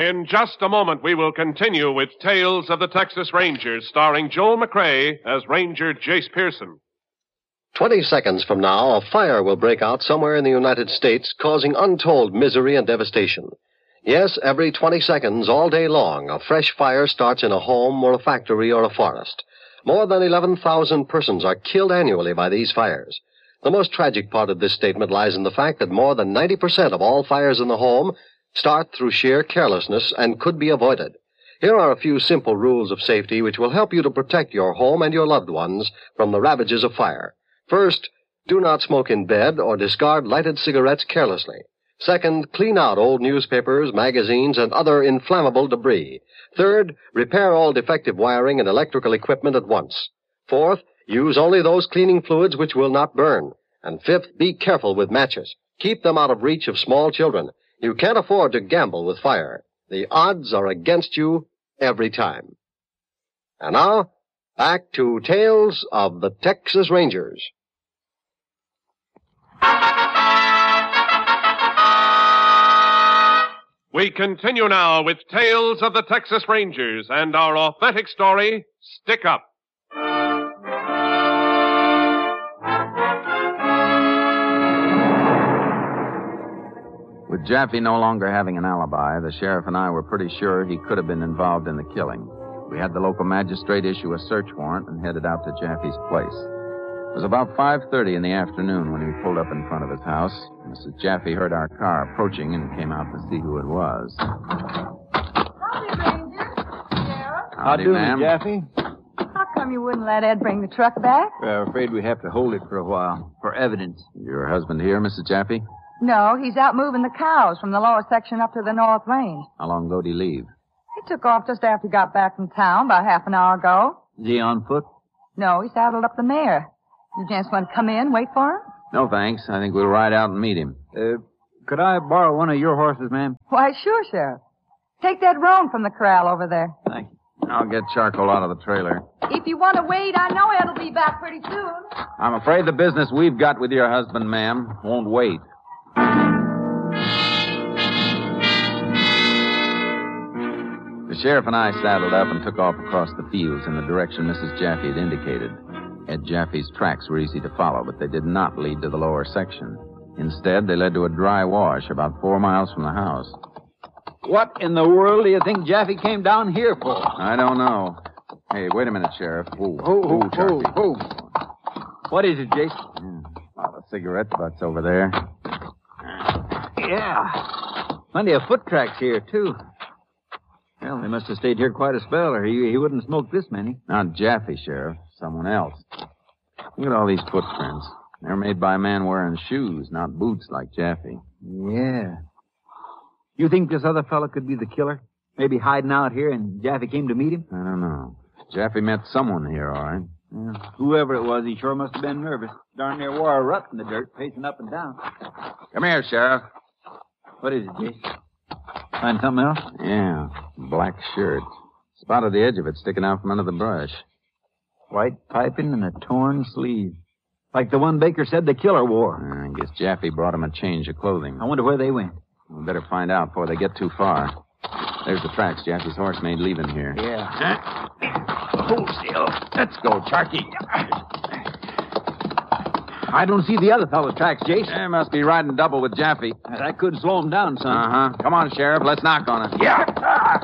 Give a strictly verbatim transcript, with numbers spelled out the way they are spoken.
In just a moment, we will continue with Tales of the Texas Rangers, starring Joel McCrea as Ranger Jace Pearson. Twenty seconds from now, a fire will break out somewhere in the United States, causing untold misery and devastation. Yes, every twenty seconds, all day long, a fresh fire starts in a home or a factory or a forest. More than eleven thousand persons are killed annually by these fires. The most tragic part of this statement lies in the fact that more than ninety percent of all fires in the home start through sheer carelessness and could be avoided. Here are a few simple rules of safety which will help you to protect your home and your loved ones from the ravages of fire. First, do not smoke in bed or discard lighted cigarettes carelessly. Second, clean out old newspapers, magazines, and other inflammable debris. Third, repair all defective wiring and electrical equipment at once. Fourth, use only those cleaning fluids which will not burn. And fifth, be careful with matches. Keep them out of reach of small children. You can't afford to gamble with fire. The odds are against you every time. And now, back to Tales of the Texas Rangers. We continue now with Tales of the Texas Rangers and our authentic story, Stick Up. With Jaffe no longer having an alibi, the sheriff and I were pretty sure he could have been involved in the killing. We had the local magistrate issue a search warrant and headed out to Jaffe's place. It was about five thirty in the afternoon when we pulled up in front of his house. Missus Jaffe heard our car approaching and came out to see who it was. Howdy, Ranger. Sheriff. Howdy, How do, ma'am. Jaffe? How come you wouldn't let Ed bring the truck back? We're afraid we have to hold it for a while, for evidence. Your husband here, Missus Jaffe? No, he's out moving the cows from the lower section up to the north range. How long ago did he leave? He took off just after he got back from town, about half an hour ago. Is he on foot? No, he saddled up the mare. You gents want to come in, wait for him? No, thanks. I think we'll ride out and meet him. Uh, could I borrow one of your horses, ma'am? Why, sure, Sheriff. Take that roan from the corral over there. Thank you. I'll get charcoal out of the trailer. If you want to wait, I know Ed'll be back pretty soon. I'm afraid the business we've got with your husband, ma'am, won't wait. The sheriff and I saddled up and took off across the fields in the direction Missus Jaffe had indicated. Ed Jaffe's tracks were easy to follow, but they did not lead to the lower section. Instead, they led to a dry wash about four miles from the house. What in the world do you think Jaffe came down here for? I don't know. Hey, wait a minute, Sheriff. Whoa, Oh, whoa, oh, Sharpie. oh, oh. What is it, Jason? Yeah, a lot of cigarette butts over there. Yeah. Plenty of foot tracks here, too. Well, they must have stayed here quite a spell, or he, he wouldn't smoke this many. Not Jaffe, Sheriff. Someone else. Look at all these footprints. They're made by a man wearing shoes, not boots like Jaffe. Yeah. You think this other fellow could be the killer? Maybe hiding out here and Jaffe came to meet him? I don't know. Jaffe met someone here, all right. Yeah. Whoever it was, he sure must have been nervous. Darn near wore a rut in the dirt, pacing up and down. Come here, Sheriff. What is it, Jason? Find something else? Yeah, black shirt. Spotted the edge of it sticking out from under the brush. White piping and a torn sleeve. Like the one Baker said the killer wore. I guess Jaffe brought him a change of clothing. I wonder where they went. We better find out before they get too far. There's the tracks Jaffe's horse made leaving here. Yeah. Hold still. Let's go, Charky. I don't see the other fellow's tracks, Jace. They must be riding double with Jaffe. That could slow him down, son. Uh-huh. Come on, Sheriff. Let's knock on it. Yeah.